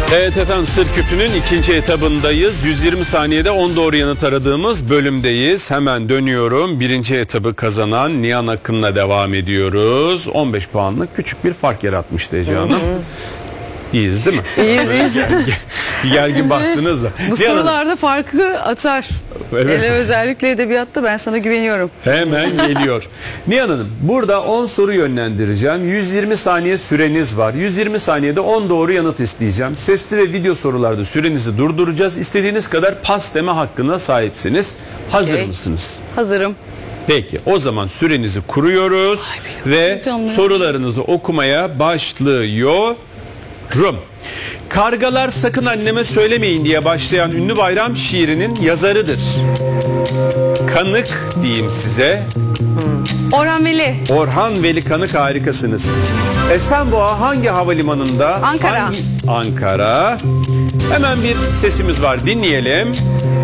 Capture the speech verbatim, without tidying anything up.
Evet efendim, Sır Küpü'nün ikinci etabındayız. yüz yirmi saniyede on doğru yanıt aradığımız bölümdeyiz. Hemen dönüyorum. Birinci etabı kazanan Nihan Akın'la devam ediyoruz. on beş puanlık küçük bir fark yaratmıştı Ece Hanım. İyiyiz değil mi? İyiyiz, iyiyiz. Gergin baktınız da. Bu Nihan sorularda Hanım, farkı atar. Evet. Hele özellikle edebiyatta ben sana güveniyorum. Hemen geliyor. Nihan Hanım, burada on soru yönlendireceğim. yüz yirmi saniye süreniz var. yüz yirmi saniyede on doğru yanıt isteyeceğim. Sesli ve video sorularda sürenizi durduracağız. İstediğiniz kadar pas deme hakkına sahipsiniz. Hazır Okay. mısınız? Hazırım. Peki, o zaman sürenizi kuruyoruz ve heyecanlıyım. sorularınızı okumaya başlıyorum. Kargalar sakın anneme söylemeyin diye başlayan ünlü bayram şiirinin yazarıdır. Kanık diyeyim size. Orhan Veli. Orhan Veli Kanık, harikasınız. Esenboğa hangi havalimanında? Ankara. Hangi? Ankara. Hemen bir sesimiz var, dinleyelim.